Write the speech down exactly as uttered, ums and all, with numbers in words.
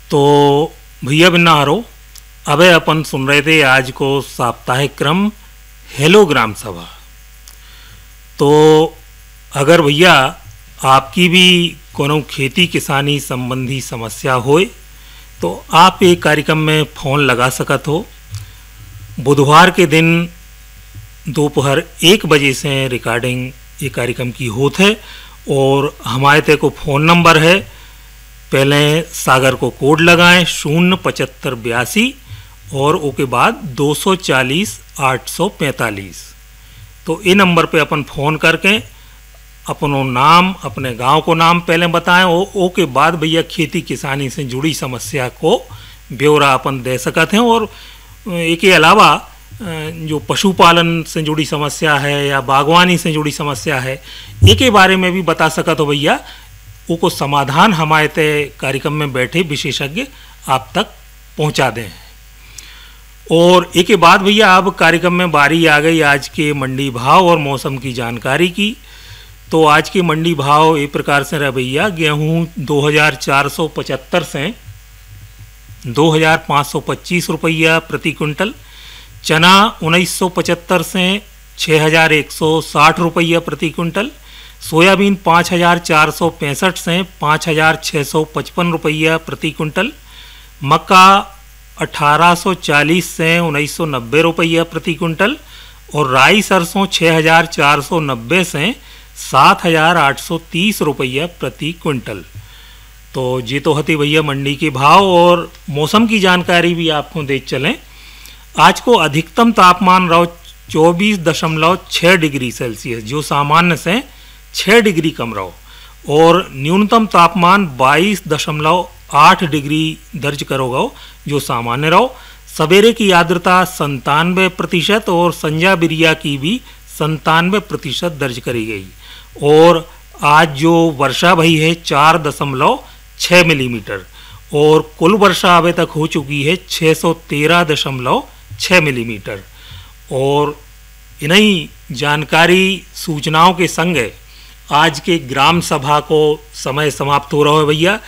तो भैया बिन्नारो अबे अपन सुन रहे थे आज को साप्ताहिक क्रम हेलो ग्राम सभा। तो अगर भैया आपकी भी कोनो खेती किसानी संबंधी समस्या होए तो आप एक कार्यक्रम में फ़ोन लगा सकत हो। बुधवार के दिन दोपहर एक बजे से रिकॉर्डिंग ये कार्यक्रम की होत है और हमारे ते को फ़ोन नंबर है, पहले सागर को कोड लगाएं शून्य पचहत्तर बयासी और उसके बाद दो सौ चालीस आठ सौ पैंतालीस। तो ये नंबर पे अपन फ़ोन करके अपनों नाम अपने गांव को नाम पहले बताएं और उसके बाद भैया खेती किसानी से जुड़ी समस्या को ब्यौरा अपन दे सकते हैं। और एक के अलावा जो पशुपालन से जुड़ी समस्या है या बागवानी से जुड़ी समस्या है एक के बारे में भी बता सकते हो भैया, वो समाधान हमारे तय कार्यक्रम में बैठे विशेषज्ञ आप तक पहुंचा दें। और एक के बाद भैया अब कार्यक्रम में बारी आ गई आज के मंडी भाव और मौसम की जानकारी की। तो आज के मंडी भाव एक प्रकार से रहे भैया, गेहूँ दो हज़ार चार सौ पचहत्तर से दो हज़ार पाँच सौ पच्चीस रुपया प्रति कुंटल, चना उन्नीस सौ पचहत्तर से छः हज़ार एक सौ साठ रुपया प्रति कुंटल, सोयाबीन पाँच हज़ार चार सौ पैंसठ से पाँच हज़ार छः सौ पचपन रुपया प्रति कुंटल, मक्का अठारह सौ चालीस से उन्नीस सौ नब्बे रुपया प्रति कुंटल और राई सरसों छः हज़ार चार सौ नब्बे से सात हज़ार आठ सौ तीस रुपया प्रति कुंटल। तो जी तो हती भैया मंडी के भाव और मौसम की जानकारी भी आपको दे चलें। आज को अधिकतम तापमान रहो चौबीस दशमलव छः डिग्री सेल्सियस जो सामान्य से छः डिग्री कम रहो और न्यूनतम तापमान बाईस दशमलव आठ डिग्री दर्ज करोगे जो सामान्य रहो। सवेरे की आर्द्रता संतानवे प्रतिशत और संध्या बिरिया की भी संतानवे प्रतिशत दर्ज करी गई और आज जो वर्षा भई है चार दशमलव छः मिलीमीटर और कुल वर्षा अभी तक हो चुकी है छः सौ तेरह दशमलव छः मिलीमीटर। और इन्हीं जानकारी सूचनाओं के संग आज के ग्राम सभा को समय समाप्त हो रहा है भैया।